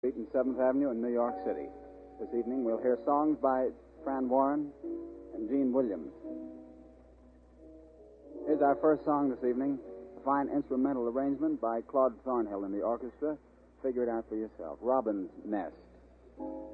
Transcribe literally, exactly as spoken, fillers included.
Street and seventh Avenue in New York City. This evening we'll hear songs by Fran Warren and Gene Williams. Here's our first song this evening, a fine instrumental arrangement by Claude Thornhill and the orchestra. Figure it out for yourself. Robin's Nest.